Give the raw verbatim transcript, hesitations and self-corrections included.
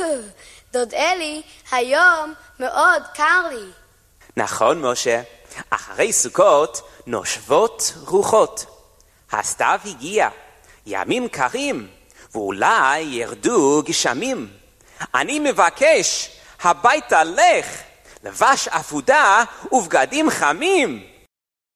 דוד אלי, היום מאוד קר לי. נכון, משה. אחרי סוכות נושבות רוחות. הסתיו הגיע, ימים קרים, ואולי ירדו גשמים. אני מבקש, הביתה לך, לבש עפודה ובגדים חמים.